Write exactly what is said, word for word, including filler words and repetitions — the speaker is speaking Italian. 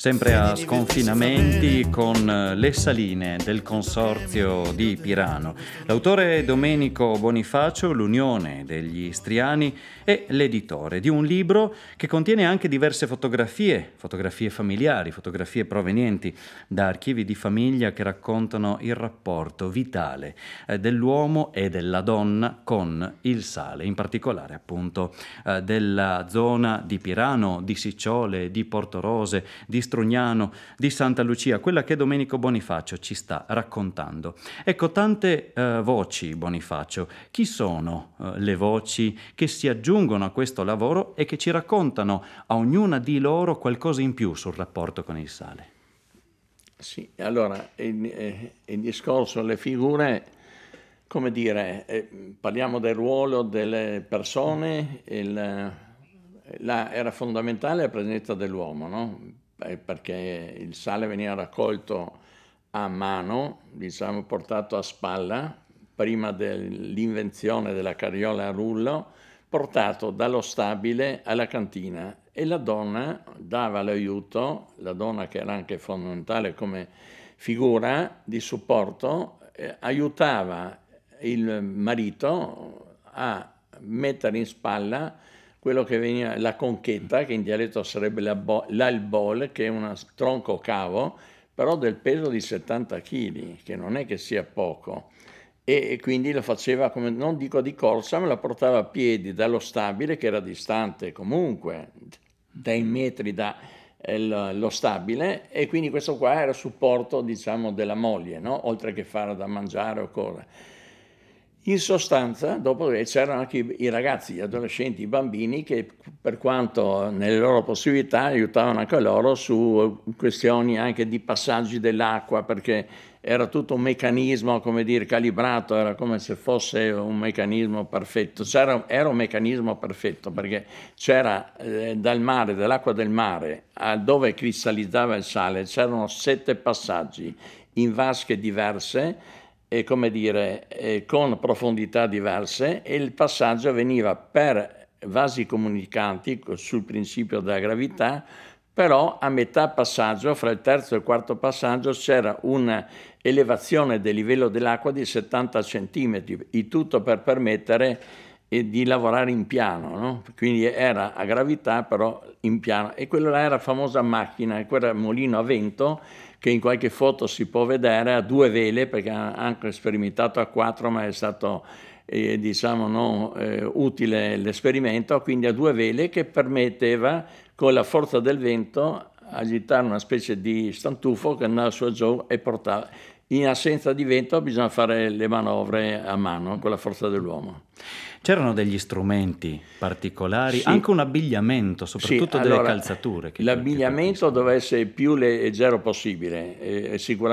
Sempre a sconfinamenti con le saline del consorzio di Pirano. L'autore è Domenico Bonifacio, l'Unione degli Istriani, è l'editore di un libro che contiene anche diverse fotografie, fotografie familiari, fotografie provenienti da archivi di famiglia che raccontano il rapporto vitale eh, dell'uomo e della donna con il sale, in particolare appunto eh, della zona di Pirano, di Sicciole, di Portorose, di Strugnano, di Santa Lucia, quella che Domenico Bonifacio ci sta raccontando. Ecco, tante eh, voci, Bonifacio. Chi sono eh, le voci che si aggiungono a questo lavoro e che ci raccontano a ognuna di loro qualcosa in più sul rapporto con il sale? Sì, allora il, eh, il discorso, le figure, come dire, eh, parliamo del ruolo delle persone, il, la, era fondamentale la presenza dell'uomo, no? Perché il sale veniva raccolto a mano, diciamo portato a spalla, prima dell'invenzione della carriola a rullo, portato dallo stabile alla cantina, e la donna dava l'aiuto, la donna che era anche fondamentale come figura di supporto, eh, aiutava il marito a mettere in spalla quello che veniva la conchetta, che in dialetto sarebbe la bo- l'albol, che è un tronco cavo, però del peso di settanta chili, che non è che sia poco. E quindi lo faceva, come non dico di corsa, ma la portava a piedi dallo stabile, che era distante comunque dai metri da eh, lo stabile, e quindi questo qua era supporto, diciamo, della moglie, no? Oltre che fare da mangiare o cosa. In sostanza, dopo c'erano anche i, i ragazzi, gli adolescenti, i bambini che, per quanto nelle loro possibilità, aiutavano anche loro su questioni anche di passaggi dell'acqua, perché era tutto un meccanismo, come dire, calibrato, era come se fosse un meccanismo perfetto. C'era, era un meccanismo perfetto, perché c'era eh, dal mare, dall'acqua del mare, a dove cristallizzava il sale, c'erano sette passaggi in vasche diverse, e come dire, eh, con profondità diverse, e il passaggio avveniva per vasi comunicanti sul principio della gravità, però a metà passaggio, fra il terzo e il quarto passaggio, c'era un'elevazione del livello dell'acqua di settanta centimetri, il tutto per permettere eh, di lavorare in piano, no? Quindi era a gravità però in piano, e quella là era la famosa macchina, quella mulino a vento, che in qualche foto si può vedere a due vele, perché ha anche sperimentato a quattro, ma è stato eh, diciamo non eh, utile l'esperimento, quindi a due vele, che permetteva con la forza del vento agitare una specie di stantufo che andava su e giù e portava. In assenza di vento bisogna fare le manovre a mano con la forza dell'uomo. C'erano degli strumenti particolari, Sì. Anche un abbigliamento, soprattutto Sì, delle allora, calzature. Che l'abbigliamento doveva essere il più leggero possibile, eh, sicuramente